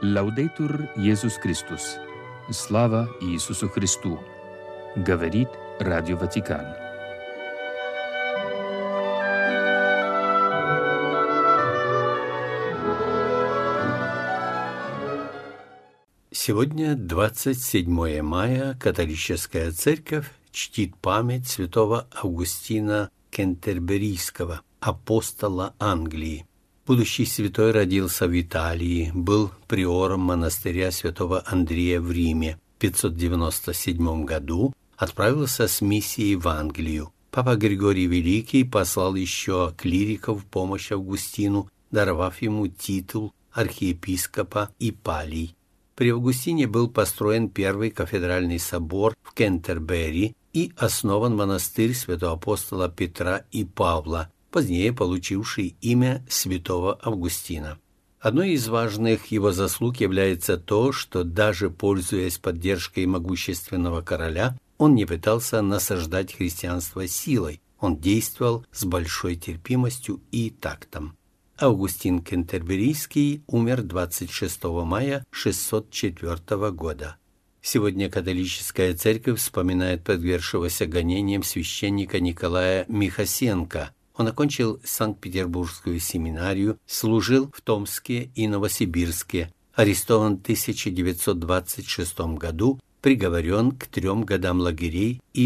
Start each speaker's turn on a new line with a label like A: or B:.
A: Лаудейтур Иисус Христос. Слава Иисусу Христу! Говорит Радио Ватикан.
B: Сегодня 27 мая. Католическая церковь чтит память святого Августина Кентерберийского, апостола Англии. Будущий святой родился в Италии, был приором монастыря святого Андрея в Риме. В 597 году отправился с миссией в Англию. Папа Григорий Великий послал еще клириков в помощь Августину, даровав ему титул архиепископа Ипалий. При Августине был построен первый кафедральный собор в Кентербери и основан монастырь святого апостола Петра и Павла, позднее получивший имя святого Августина. Одной из важных его заслуг является то, что даже пользуясь поддержкой могущественного короля, он не пытался насаждать христианство силой, он действовал с большой терпимостью и тактом. Августин Кентерберийский умер 26 мая 604 года. Сегодня католическая церковь вспоминает подвергшегося гонениям священника Николая Михасенко. Он окончил Санкт-Петербургскую семинарию, служил в Томске и Новосибирске, арестован в 1926 году, приговорен к 3 годам лагерей и